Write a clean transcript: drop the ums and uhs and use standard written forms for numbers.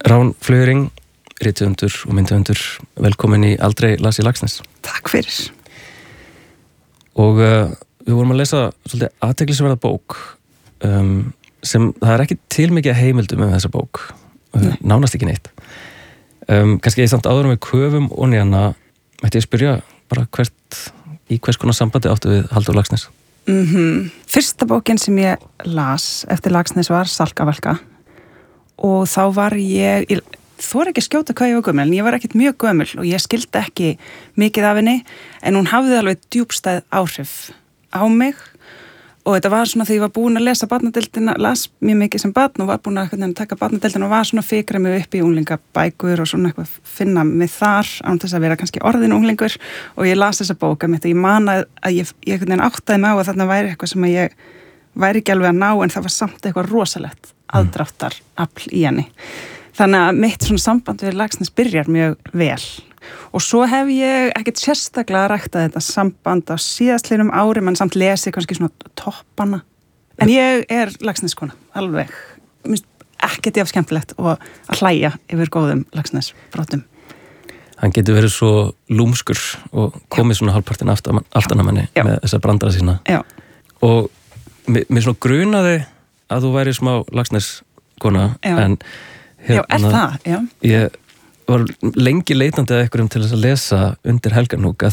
Rán Flöring, rithöfundur og myndhöfundur, velkomin í Aldrei las ég Laxness. Takk fyrir. Og við vorum að lesa svolítið athyglisverða bók sem það er ekki til mikið heimildum með þessa bók, nánast ekki neitt. Kannski ég samt áður við köfum og nýjana, mætti ég spyrja bara í hvers konar sambandi áttu við Halldór Laxness? Fyrsta bókin sem ég las eftir Laxness var Salkavalka og þá var ég þori ekki að skjóta hvað ég var gömul, en ég var ekkert mjög gömul og ég skildi ekki mikið af henni, en hún hafði alveg djúpstæð áhrif á mig og þetta var svona þegar ég var búin að lesa barnadeildina, las mjög mikið sem barn og var búin að taka barnadeildina og var svona fikra mig upp í unglingabækur og svona eitthvað finna mig þar án þess að vera kannski orðin unglingur og ég las þessa bóka mitt og ég man að ég áttaði mig á að þarna væri eitthvað sem ég væri ekki alveg að ná en það var samt eitthvað rosalegt aðdráttarafl í henni. Þannig að mitt svona samband við Laxness byrjar mjög vel og svo hef ég ekkert sérstaklega ræktað þetta samband á síðastliðnum ári, menn samt lesi kannski svona toppana. En ég Laxness kona, alveg. Minnst ekkert ég af skemmtilegt og að hlæja yfir góðum Laxness brotum. Hann getur verið svo lúmskur og komið svona hálfpartin aftan að manni með þessa brandara sína. Já. Og mér svona grunaði að þú væri smá Laxness kona, en það, já. Ég var lengi leitandi að einhverjum til þess að lesa undir Helganúk að